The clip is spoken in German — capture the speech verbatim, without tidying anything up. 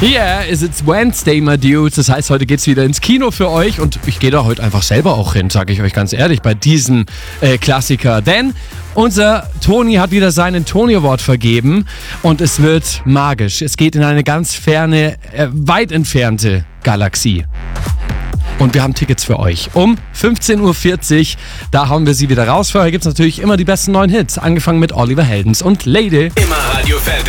Yeah, is it's Wednesday, my dudes. Das heißt, heute geht's wieder ins Kino für euch und ich gehe da heute einfach selber auch hin, sage ich euch ganz ehrlich, bei diesem äh, Klassiker. Denn unser Toni hat wieder seinen Tony Award vergeben und es wird magisch. Es geht in eine ganz ferne, äh, weit entfernte Galaxie. Und wir haben Tickets für euch. Um fünfzehn Uhr vierzig, da hauen wir sie wieder raus. Vorher gibt's natürlich immer die besten neuen Hits. Angefangen mit Oliver Heldens und Lady. Immer Radio Fan.